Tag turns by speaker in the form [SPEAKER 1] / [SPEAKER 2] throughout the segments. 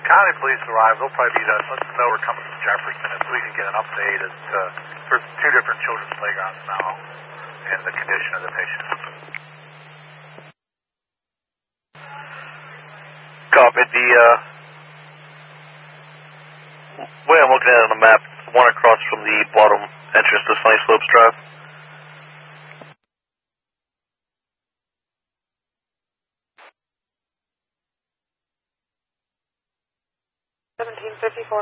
[SPEAKER 1] County police arrive, they'll probably be let us know we're coming from Jefferson, and so we can get an update as to, there's two different children's playgrounds now, and the condition of the patient.
[SPEAKER 2] Copy. The way I'm looking at it on the map, it's the one across from the bottom entrance to Sunny Slopes Drive.
[SPEAKER 3] $17.54.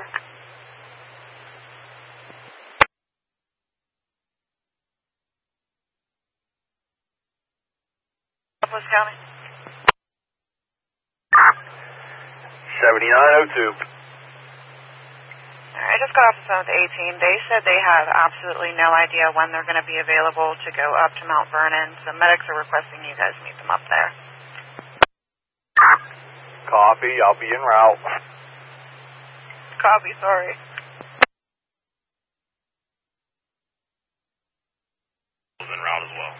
[SPEAKER 4] Southwest County.
[SPEAKER 2] 7902.
[SPEAKER 4] I just got off the phone with 18. They said they have absolutely no idea when they're going to be available to go up to Mount Vernon, so medics are requesting you guys meet them up there.
[SPEAKER 2] Copy, I'll be en route.
[SPEAKER 4] Copy, sorry.
[SPEAKER 2] En route as well.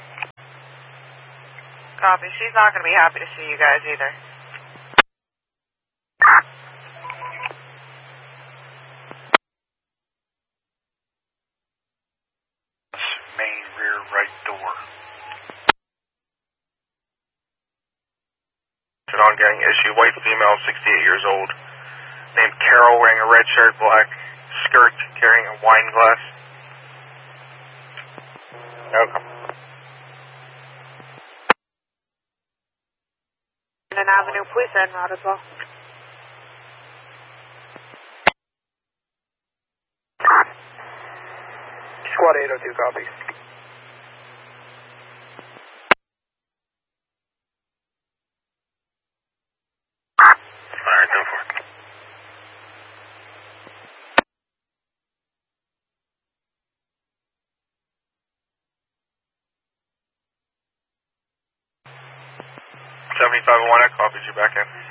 [SPEAKER 4] Copy. She's not going to be happy to see you guys either.
[SPEAKER 1] Main rear right door.
[SPEAKER 2] It's an ongoing issue. White female, 68 years old. Named Carol, wearing a red shirt, black skirt, carrying a wine glass. Okay.
[SPEAKER 3] And Avenue police are en route as well.
[SPEAKER 5] Squad 802, copy.
[SPEAKER 2] Alright, go for it. $75-1, I copied you back in.